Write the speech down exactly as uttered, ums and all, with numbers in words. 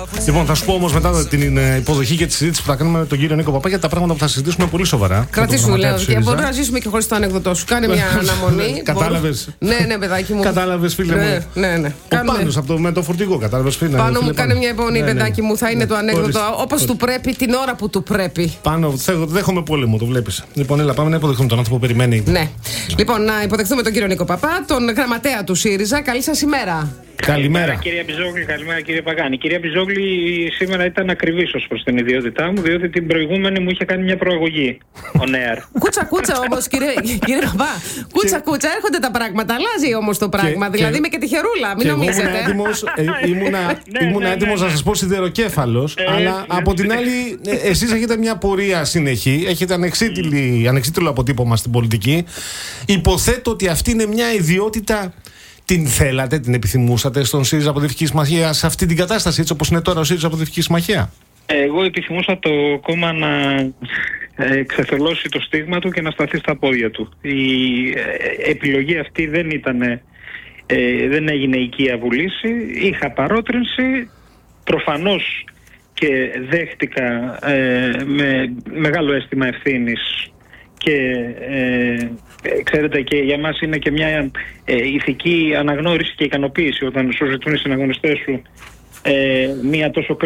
Λοιπόν, θα σου πω όμως μετά την υποδοχή και τη συζήτηση που θα κάνουμε με τον κύριο Νίκο Παπά για τα πράγματα που θα συζητήσουμε πολύ σοβαρά. Κρατήσου, λέω. Και μπορούμε να ζήσουμε και χωρίς το ανέκδοτό σου. Κάνε μια αναμονή. Κατάλαβες. Ναι, ναι, παιδάκι μου. Κατάλαβες, φίλε μου. Ναι, ναι. Ο Πάνος από το, με το φορτηγό, κατάλαβες, φίλε. Πάνω μου, κάνε μια υπομονή, παιδάκι μου. Θα είναι το ανέκδοτο όπως του πρέπει, την ώρα που του πρέπει. Πάνω, δέχομαι πόλεμο, το βλέπεις. Λοιπόν, έλα, πάμε να υποδεχτούμε τον άνθρωπο που περιμένει. Ναι. Λοιπόν, να υποδεχτούμε τον κύριο Νίκο Παπά, τον γραμματέα του ΣΥΡΙΖΑ. Καλή σας ημέρα. Καλημέρα. Κυρία Μπιζόγλη, καλημέρα κύριε Παγάνη. Κυρία Μπιζόγλη, σήμερα ήταν ακριβής ως προς την ιδιότητά μου, διότι την προηγούμενη μου είχε κάνει μια προαγωγή. Ο Νέαρ. Κούτσα κούτσα όμως, κύριε, κύριε Παπά. Κούτσα κούτσα, έρχονται τα πράγματα. Αλλάζει όμως το πράγμα. Και, δηλαδή και, με και τη χερούλα, μην νομίζετε. Ήμουν έτοιμος, ε, ήμουνα, ήμουνα ναι, έτοιμος ναι, ναι. να σας πω σιδεροκέφαλος, ε, αλλά ε, από την άλλη, ε, εσείς έχετε μια πορεία συνεχή, έχετε ανεξίτηλο αποτύπωμα στην πολιτική. Υποθέτω ότι αυτή είναι μια ιδιότητα. Την θέλατε, την επιθυμούσατε στον ΣΥΡΙΖΑ Αποδυτική Συμμαχία σε αυτή την κατάσταση, έτσι όπως είναι τώρα ο ΣΥΡΙΖΑ Αποδυτική Συμμαχία? Εγώ επιθυμούσα το κόμμα να ε, ξεθελώσει το στίγμα του και να σταθεί στα πόδια του. Η ε, επιλογή αυτή δεν ήταν, ε, δεν έγινε οικία βουλήση. Είχα παρότρινση, προφανώς και δέχτηκα ε, με μεγάλο αίσθημα ευθύνης και ε, ξέρετε, και για μας είναι και μια ε, ηθική αναγνώριση και ικανοποίηση όταν σου ζητούν οι συναγωνιστές σου ε, μια τόσο